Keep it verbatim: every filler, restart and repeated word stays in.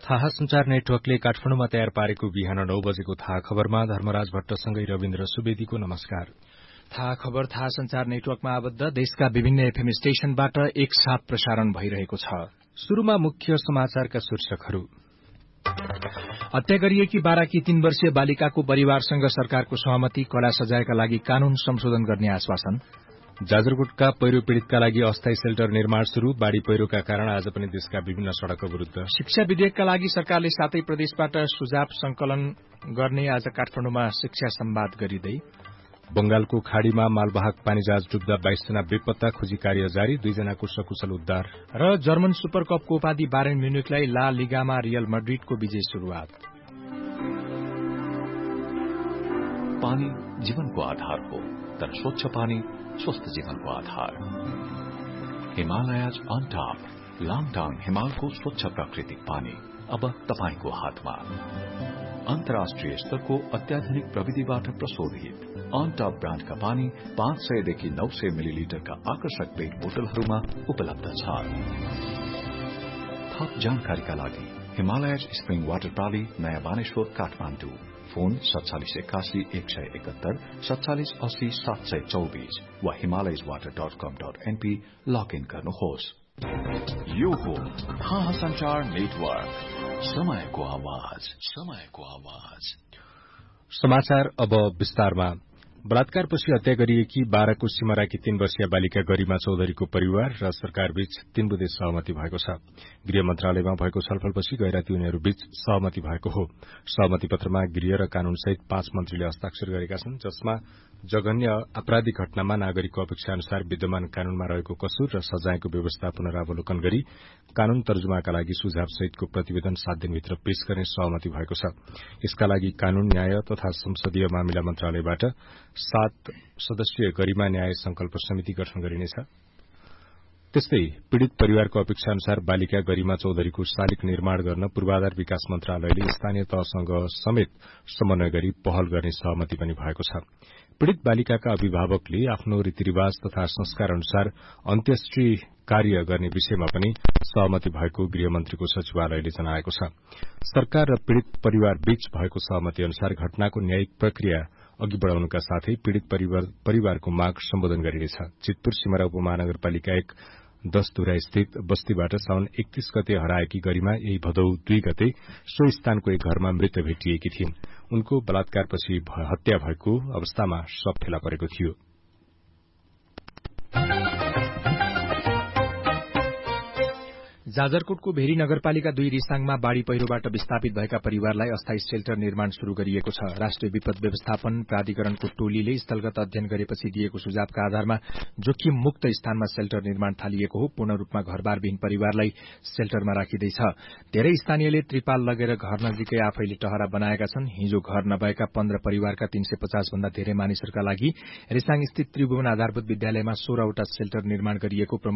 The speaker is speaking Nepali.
थाहा संचार नेटवर्कले काठमाडौँमा तयार पारेको बिहान नौ बजेको थाहा खबरमा धर्मराज भट्टसँगै रविन्द्र सुवेदीको नमस्कार। थाहा खबर थाहा संचार नेटवर्कमा आबद्ध देशका विभिन्न एफएम स्टेशनबाट एकसाथ प्रसारण भइरहेको छ। शुरूमा मुख्य समाचारका शीर्षकहरू। हत्या गरिएकी बाराकी तीन वर्षीय बालिकाको परिवारसँग सरकारको सहमति, कड़ा सजायका लागि कानून संशोधन गर्ने आश्वासन। जाजरकोटका पहिरो पीड़ितका लागि अस्थायी सेल्टर निर्माण शुरू, बाढ़ी पहिरोका कारण आज पनि देशका विभिन्न सड़क अवरूद्ध। शिक्षा विधेयकका लागि सरकारले सातै प्रदेशबाट सुझाव संकलन गर्ने आज काठमाडौँमा शिक्षा संवाद गरिँदै। बंगालको खाड़ीमा मालवाहक पानीजहाज डुब्दा बाइस जना बेपत्ता, खोजी कार्य जारी, दुईजनाको सकुशल उद्धार। र जर्मन सुपर कपको उपाधि बायर्न म्युनिखलाई ला लिगामा रियल मैड्रिडको विजय शुरूआत। पानी जीवनको आधार हो, तर स्वच्छ पानी स्वस्थ जीवनको आधार। हिमालयज अन टॉप, लाङटाङ हिमालको स्वच्छ प्राकृतिक पानी अब तपाईको हातमा। अन्तर्राष्ट्रिय स्तरको अत्याधुनिक प्रविधिबाट प्रशोधित अन टॉप ब्रान्डका पानी पाँच सयदेखि नौ सय मिलिलिटरका आकर्षक पेट बोतलहरूमा उपलब्ध छ। थप जानकारीका लागि हिमालयज स्प्रिङ वाटर प्रणाली, नयाँ बानेश्वर, काठमाडौँ। फोन सत्तालिस एकासी एक सय एकहत्तर सत्तालिस अस्सी सात सय चौबीस वा हिमालयज वाटर डट कम डट एनपी लगइन गर्नुहोस्। यो हो थाहा संचार नेटवर्क, समयको आवाज, समयको आवाज। समाचार अब विस्तारमा। बलात्कारपछि हत्या गरिएकी बाह्रको सीमाराकी तीन वर्षीय बालिका गरिमा चौधरीको परिवार र सरकारबीच तीन बुँदे सहमति भएको छ। गृह मन्त्रालयमा भएको छलफलपछि गैराती उनीहरूबीच सहमति भएको हो। सहमति पत्रमा गृह र कानूनसहित पाँच मन्त्रीले हस्ताक्षर गरेका छन्, जसमा जघन्य आपराधिक घटनामा नागरिकको अपेक्षा अनुसार विद्यमान कानूनमा रहेको कसुर र सजायको व्यवस्था पुनरावलोकन गरी कानून तर्जुमाका लागि सुझाव सहितको प्रतिवेदन सात दिनभित्र पेश गर्ने सहमति भएको छ। यसका लागि कानून, न्याय तथा संसदीय मामिला मन्त्रालयबाट सात सदस्यीय गरिमा न्याय संकल्प समिति गठन गरिनेछ। त्यस्तै पीड़ित परिवारको अपेक्षा अनुसार बालिका गरिमा चौधरीको शालिग निर्माण गर्न पूर्वाधार विकास मन्त्रालयले स्थानीय तहसँग समेत समन्वय गरी पहल गर्ने सहमति पनि भएको छ। पीड़ित बालिकाका अभिभावकले आफ्नो रीतिरिवाज तथा संस्कार अनुसार अन्त्येष्टि कार्य गर्ने विषयमा पनि सहमति भएको गृहमन्त्रीको सचिवालयले जनाएको छ। सरकार र पीड़ित परिवार बीच भएको सहमति अनुसार घटनाको न्यायिक प्रक्रिया अघि बढ़ाउनुका साथै पीड़ित परिवारको माग सम्बोधन गरिनेछ। चितपुर सिमरा उपमहानगरपालिका एक दश धुरा स्थित बस्तीबाट साउन एकतीस गते हराएकी गरिमा यही भदौ दुई गते सो स्थानको एक घरमा मृत भेटिएकी थिइन्। उनको बलात्कारपछि हत्या भएको अवस्थामा शव फेला परेको थियो। जाजरकोटको भेरी नगरपालिका दुई रिसाङमा बाढ़ी पहिरोबाट विस्थापित भएका परिवारलाई अस्थायी सेल्टर निर्माण शुरू गरिएको छ। राष्ट्रिय विपद व्यवस्थापन प्राधिकरणको टोलीले स्थलगत अध्ययन गरेपछि दिएको सुझावका आधारमा जोखिम मुक्त स्थानमा सेल्टर निर्माण थालिएको हो। पूर्ण रूपमा घरबारविहीन परिवारलाई सेल्टरमा राखिँदैछ। धेरै स्थानीयले त्रिपाल लगेर घर नजिकै आफैले टहरा बनाएका छन्। हिजो घर नभएका पन्ध्र परिवारका तीन सय पचास भन्दा धेरै मानिसहरूका लागि रिसाङ स्थित त्रिभुवन आधारभूत विद्यालयमा सोह्रवटा सेल्टर निर्माण गरिएको